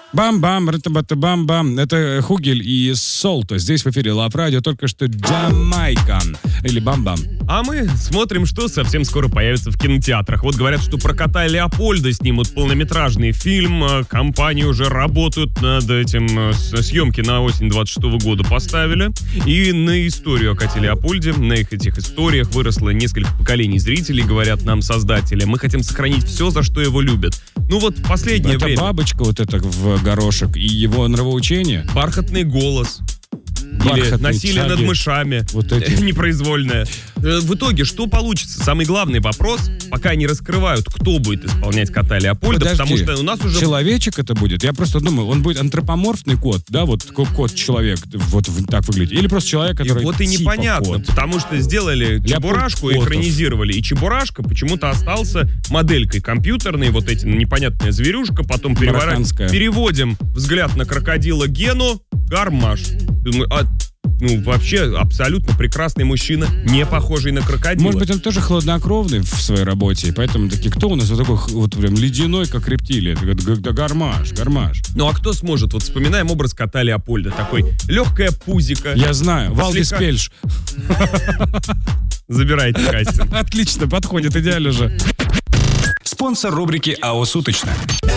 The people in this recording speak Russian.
Бам-бам, бам-бам. Это Хугель и Солто. Здесь в эфире Лав Радио только что Джамайкан. Или бам-бам. А мы смотрим, что совсем скоро появится в кинотеатрах. Вот говорят, что про кота Леопольда снимут полнометражный фильм. Компании уже работают над этим. Съемки на осень 26-го года поставили. И на историю о коте Леопольде, на их этих историях выросло несколько поколений зрителей, говорят нам создатели. Мы хотим сохранить все, за что его любят. Ну вот в последнее время... Это бабочка вот эта в горошек и его нравоучение. Бархатный голос. Или насилие над мышами. Вот эти. Непроизвольное. В итоге, что получится? Самый главный вопрос, пока не раскрывают, кто будет исполнять кота Леопольда, потому что у нас уже... Человечек это будет? Я просто думаю, он будет антропоморфный кот, да, вот кот-человек, вот так выглядит. Или просто человек, который вот и типа непонятно, кот. Потому что сделали Чебурашку, экранизировали, и Чебурашка почему-то остался моделькой компьютерной, вот эти непонятная зверюшка, потом переводим взгляд на крокодила Гену, Гармаш. Вообще абсолютно прекрасный мужчина, не похожий на крокодила. Может быть, он тоже хладнокровный в своей работе, и поэтому такие, кто у нас вот такой вот прям ледяной, как рептилия? Да Гармаш. Ну а кто сможет? Вот вспоминаем образ кота Леопольда, такой легкая пузика. Я знаю, Валдис Пельш. Забирайте кастинг. Отлично, подходит, идеально же. Спонсор рубрики АО «Суточно».